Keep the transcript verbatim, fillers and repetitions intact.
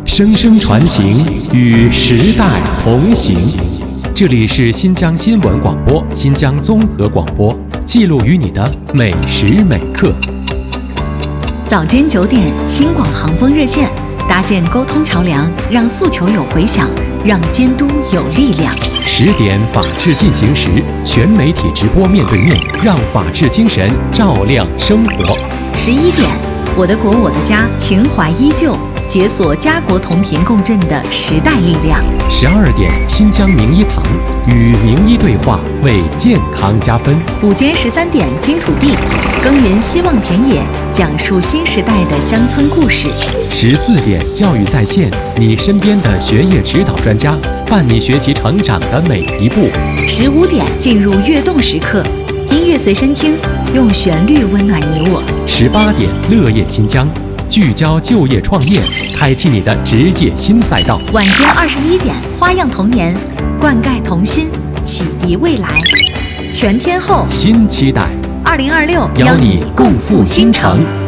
声声传情，与时代同行。这里是新疆新闻广播、新疆综合广播，记录于你的每时每刻。 早间九点，新广航风热线搭建沟通桥梁，让诉求有回响，让监督有力量。 十点，法治进行时，全媒体直播面对面，让法治精神照亮生活。 十一点，我的国我的家，情怀依旧，解锁家国同频共振的时代力量。 十二点，新疆名医堂与名医对话，为健康加分。 午间十三点，金土地耕耘希望田野，讲述新时代的乡村故事。 十四点，教育在线，你身边的学业指导专家，伴你学习成长的每一步。 十五点，进入跃动时刻，音乐随身听，用旋律温暖你我。 十八点，乐业新疆，聚焦就业创业，开启你的职业新赛道。 晚间二十一点，花样童年，灌溉童心，启迪未来。全天候新期待， 二零二六邀你共赴新城。